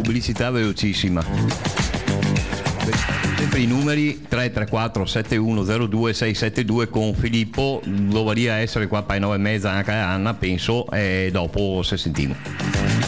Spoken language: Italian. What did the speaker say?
pubblicità velocissima. Sempre i numeri 334 7102 672 con Filippo, dovrebbe essere qua per 9:30 anche Anna, penso, e dopo se sentiamo.